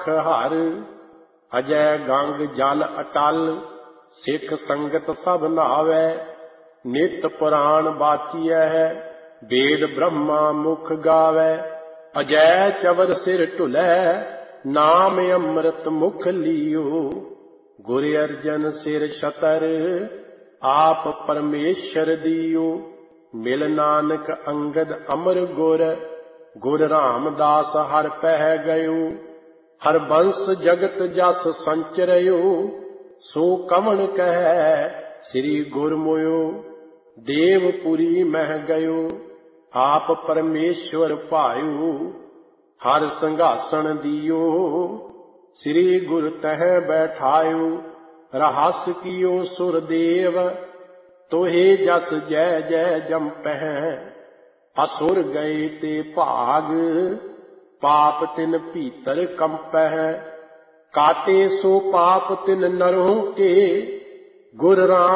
ਪਖ ਹਰ। ਅਜੈ ਗੰਗ ਜਲ ਅਟਲ, ਸਿੱਖ ਸੰਗਤ ਸਭ ਨਾਵੈ। ਨਿਤ ਪੁਰਾਣ ਬਾਚੀਐ, ਵੇਦ ਬ੍ਰਹਮਾ ਮੁਖ ਗਾਵੈ। ਅਜੈ ਚਵਰ ਸਿਰ ਢੁਲੈ, ਨਾਮ ਅੰਮ੍ਰਿਤ ਮੁਖ ਲੀਓ। ਗੁਰ ਅਰਜਨ ਸਿਰ ਛਤਰ, ਆਪ ਪਰਮੇਸ਼ਰ ਦੀਓ। ਮਿਲ ਨਾਨਕ ਅੰਗਦ ਅਮਰ ਗੁਰ, ਗੁਰ ਰਾਮਦਾਸ ਹਰਿ ਪਹਿ ਗਇਓ। ਹਰ ਬੰਸ ਜਗਤ ਜਸ ਸੰਚਰਿਓ, ਸੋ ਕਵਣ ਕਹੈ ਸ੍ਰੀ ਗੁਰ ਮੋਇਓ। ਦੇਵਪੁਰੀ ਮਹਿ ਗਇਓ, ਆਪ ਪਰਮੇਸ਼ਵਰ ਭਾਇਓ। ਹਰ ਸਿੰਘਾਸਣ ਦੀਓ, ਸ੍ਰੀ ਗੁਰ ਤਹਿ ਬੈਠਾਇਓ। ਰਹੱਸ ਕੀਓ ਸੁਰ ਦੇਵ, ਤੋਹੇ ਜਸ ਜੈ ਜੈ ਜੰਪਹਿ। ਅਸੁਰ ਗਏ ਤੇ ਭਾਗ, ਪਾਪ ਤਿਨ ਭੀਤਰ ਕੰਪਹਿ। ਕਾਟੇ ਸੋ ਪਾਪ ਤਿਨ ਨਰੋਂ ਕੇ, ਗੁਰ ਰਾਮ